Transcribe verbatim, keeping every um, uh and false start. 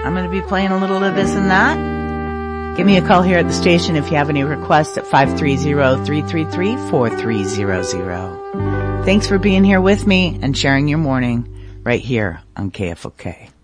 I'm going to be playing a little of this and that. Give me a call here at the station if you have any requests at five three zero, three three three, four three zero zero. Thanks for being here with me and sharing your morning right here on K F O K.